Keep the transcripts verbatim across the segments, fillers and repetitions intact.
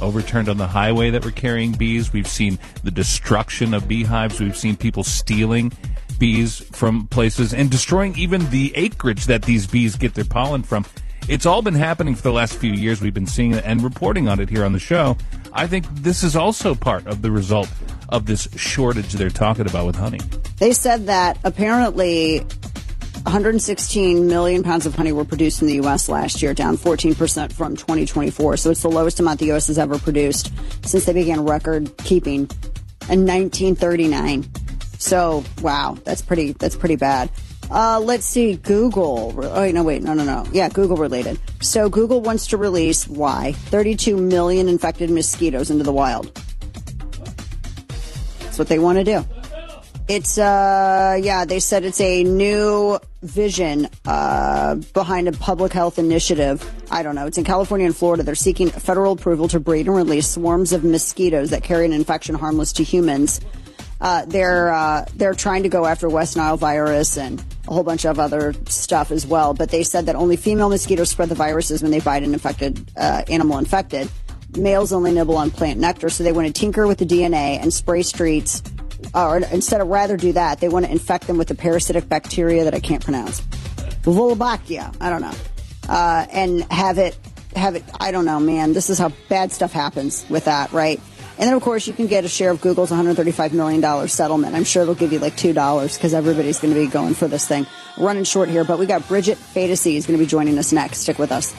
overturned on the highway that were carrying bees. We've seen the destruction of beehives. We've seen people stealing bees from places and destroying even the acreage that these bees get their pollen from. It's all been happening for the last few years. We've been seeing it and reporting on it here on the show. I think this is also part of the result of this shortage they're talking about with honey. They said that apparently one hundred sixteen million pounds of honey were produced in the U S last year, down fourteen percent from twenty twenty-four. So it's the lowest amount the U S has ever produced since they began record keeping in nineteen thirty-nine. So, wow, that's pretty, that's pretty bad. Uh, let's see, Google. Oh, no, wait, no, no, no. Yeah, Google related. So Google wants to release, why, thirty-two million infected mosquitoes into the wild. That's what they want to do. It's, uh, yeah, they said it's a new vision uh, behind a public health initiative. I don't know. It's in California and Florida. They're seeking federal approval to breed and release swarms of mosquitoes that carry an infection harmless to humans. Uh, they're uh, they're trying to go after West Nile virus and a whole bunch of other stuff as well. But they said that only female mosquitoes spread the viruses when they bite an infected uh, animal infected. Males only nibble on plant nectar. So they want to tinker with the D N A and spray streets. Or instead of rather do that, they want to infect them with a parasitic bacteria that I can't pronounce. Wolbachia. I don't know. Uh, and have it, have it, I don't know, man. This is how bad stuff happens with that, right? And then, of course, you can get a share of Google's one hundred thirty-five million dollars settlement. I'm sure it'll give you like two dollars because everybody's going to be going for this thing. Running short here, but we got Bridget Phetasy is going to be joining us next. Stick with us.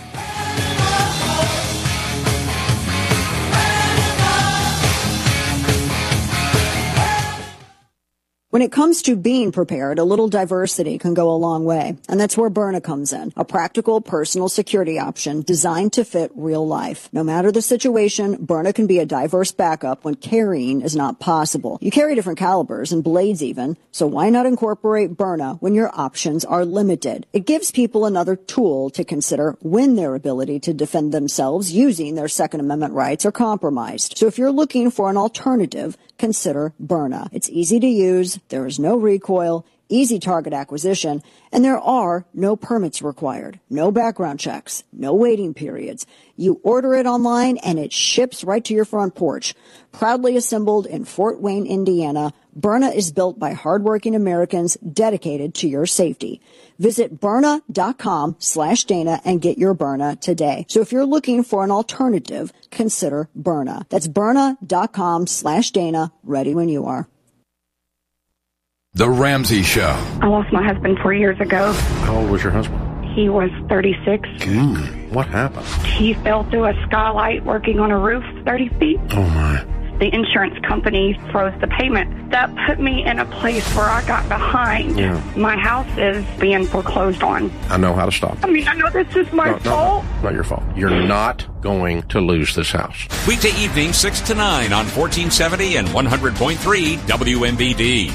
When it comes to being prepared, a little diversity can go a long way. And that's where Byrna comes in. A practical personal security option designed to fit real life. No matter the situation, Byrna can be a diverse backup when carrying is not possible. You carry different calibers and blades even, so why not incorporate Byrna when your options are limited? It gives people another tool to consider when their ability to defend themselves using their Second Amendment rights are compromised. So if you're looking for an alternative, consider Byrna. It's easy to use, there is no recoil, easy target acquisition, and there are no permits required, no background checks, no waiting periods. You order it online and it ships right to your front porch. Proudly assembled in Fort Wayne, Indiana, Byrna is built by hardworking Americans dedicated to your safety. Visit Byrna.com slash Dana and get your Byrna today. So if you're looking for an alternative, consider Byrna. That's Byrna.com slash Dana. Ready when you are. The Ramsey Show. I lost my husband four years ago. How old was your husband? He was thirty-six. Mm, what happened? He fell through a skylight working on a roof thirty feet. Oh, my. The insurance company froze the payment. That put me in a place where I got behind. Yeah. My house is being foreclosed on. I know how to stop it. I mean, I know this is my no, fault. No, no, not your fault. You're not going to lose this house. Weekday evening, six to nine on fourteen seventy and one hundred point three W M B D.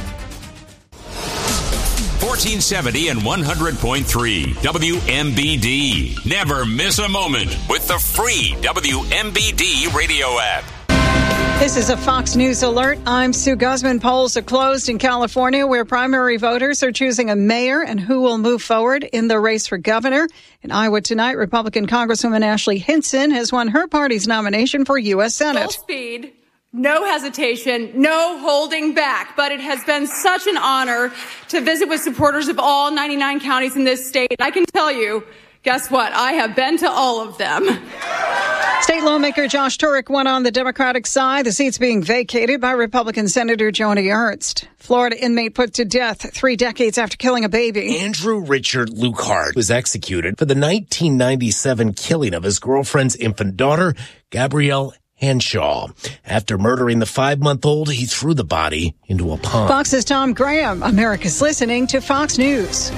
fourteen seventy and one hundred point three W M B D. Never miss a moment with the free W M B D radio app. This is a Fox News alert. I'm Sue Guzman. Polls are closed in California, where primary voters are choosing a mayor and who will move forward in the race for governor. In Iowa tonight, Republican Congresswoman Ashley Hinson has won her party's nomination for U S Senate. Full speed, no hesitation, no holding back. But it has been such an honor to visit with supporters of all ninety-nine counties in this state. I can tell you, guess what? I have been to all of them. State lawmaker Josh Turek won on the Democratic side. The seat's being vacated by Republican Senator Joni Ernst. Florida inmate put to death three decades after killing a baby. Andrew Richard Lucard was executed for the nineteen ninety-seven killing of his girlfriend's infant daughter, Gabrielle Henshaw. After murdering the five-month-old, he threw the body into a pond. Fox's Tom Graham. America's listening to Fox News.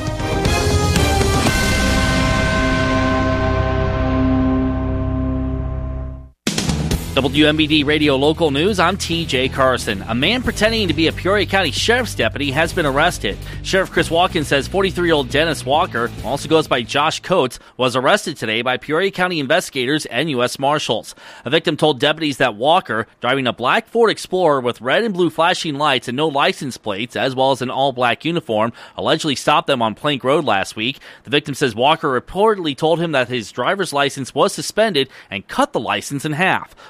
W M B D Radio Local News, I'm T J Carson. A man pretending to be a Peoria County Sheriff's deputy has been arrested. Sheriff Chris Watkins says forty-three-year-old Dennis Walker, who also goes by Josh Coates, was arrested today by Peoria County investigators and U S Marshals. A victim told deputies that Walker, driving a black Ford Explorer with red and blue flashing lights and no license plates, as well as an all-black uniform, allegedly stopped them on Plank Road last week. The victim says Walker reportedly told him that his driver's license was suspended and cut the license in half.